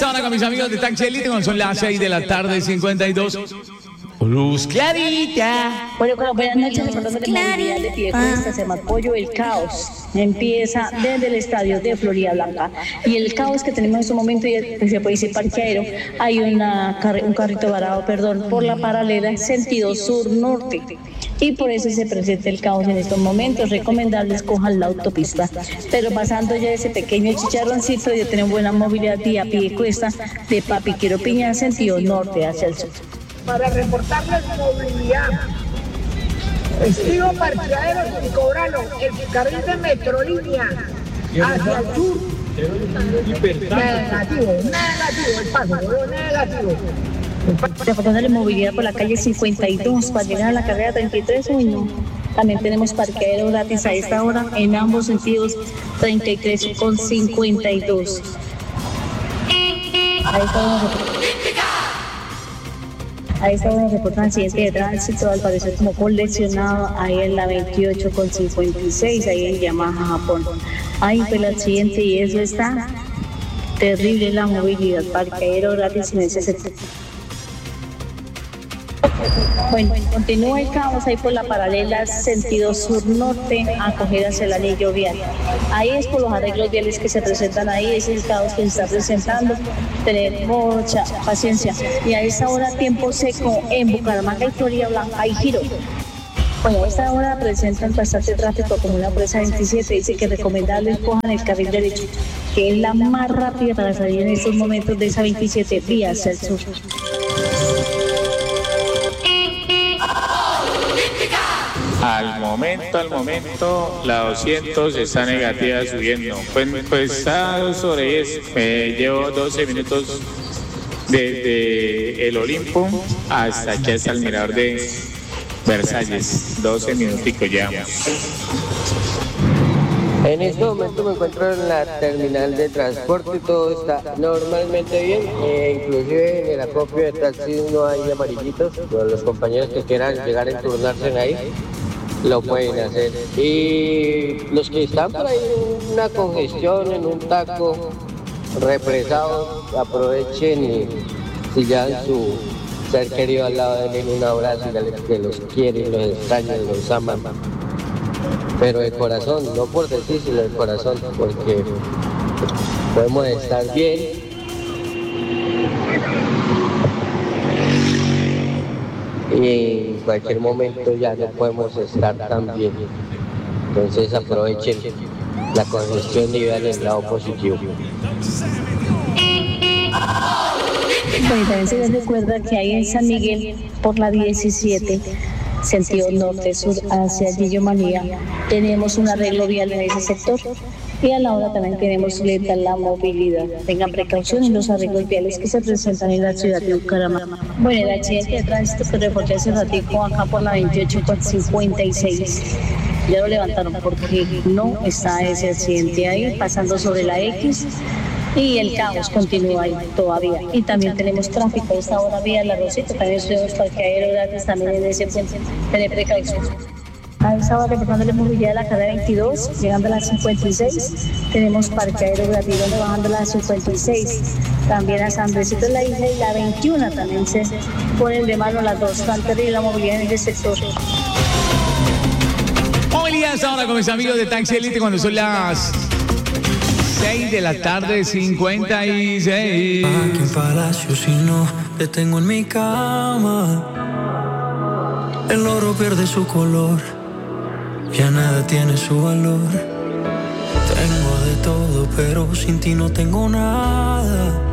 hasta ahora con mis amigos de Taxi Elite, cuando son las 6 de la tarde, 52. Luz clarita. Bueno, buenas noches, recordando que la movilidad de Piedecuesta se llama Pollo el Caos. Empieza desde el estadio de Florida Blanca. Y el caos que tenemos en este momento, se puede decir parqueadero, hay un carrito varado, por la paralela sentido sur-norte. Y por eso se presenta el caos en estos momentos. Recomendarles cojan la autopista. Pero pasando ya ese pequeño chicharroncito, ya tenemos buena movilidad vía Piedecuesta de Papiquero Piña, sentido norte hacia el sur. Para reportarles movilidad. Estilo parqueadero sin cobrarlo, el carril de Metrolínea hacia el sur. Negativo, el paso, negativo. Reportando la movilidad por la calle 52 para llegar a la carrera 33, no. También tenemos parqueadero gratis a esta hora en ambos sentidos, 33 con 52. Ahí estamos reportando accidente de tránsito, al parecer como con lesionado, ahí en la 28 con 56, ahí en Yamaha, Japón. Ahí fue el accidente y eso está terrible la movilidad, parqueadero gratis en ese sector. Bueno, continúa el caos ahí por la paralela sentido sur-norte a coger hacia el anillo vial. Ahí es por los arreglos viales que se presentan ahí, es el caos que se está presentando. Tener mucha paciencia. Y a esta hora tiempo seco en Bucaramanga y Florida Blanca hay giro. Bueno, a esta hora presentan bastante tráfico como una presa 27. Dice que recomendarles cojan el carril derecho, que es la más rápida para salir en estos momentos de esa 27 vía hacia el sur. Al momento, la 200 está negativa subiendo. Pues está sobre 10. Llevo 12 minutos desde el Olimpo hasta aquí, hasta el mirador de Versalles. 12 minuticos llevamos. En este momento me encuentro en la terminal de transporte, todo está normalmente bien, inclusive en el acopio de taxis no hay amarillitos, pero los compañeros que quieran llegar a turnarse ahí lo pueden hacer. Y los que están por ahí en una congestión, en un taco represado, aprovechen y si ya su ser querido al lado de él en un abrazo, que los quieren, los extrañan, los aman. Pero de corazón, no por decírselo, de corazón, porque podemos estar bien y en cualquier momento ya no podemos estar tan bien. Entonces aprovechen la congestión y vean el lado positivo. Bueno, también se les recuerda que hay en San Miguel por la 17, sentido norte-sur hacia Gillo Manía, tenemos un arreglo vial en ese sector y a la hora también tenemos lenta la movilidad. Tengan precaución en los arreglos viales que se presentan en la ciudad de Bucaramanga. Bueno, el accidente de tránsito que reporté hace ratico acá por la 28 con 56. Ya lo levantaron porque no está ese accidente ahí, pasando sobre la X. Y el caos continúa ahí todavía. Y también tenemos tráfico a esta hora vía La Rosita, también tenemos parqueadero gratis también en ese punto. Tener precaución. A esta hora reportando la movilidad de la carrera 22, llegando a la 56, tenemos parqueadero gratis bajando a la 56. También a San Andresito de la Isla y la 21 también se ponen de mano las dos, tan terrible la movilidad en ese sector. Movilidad hasta ahora con mis amigos de Taxi Elite, cuando son las 6 de la tarde, 56. Aquí en Palacio, si no te tengo en mi cama, el oro pierde su color, ya nada tiene su valor. Tengo de todo, pero sin ti no tengo nada.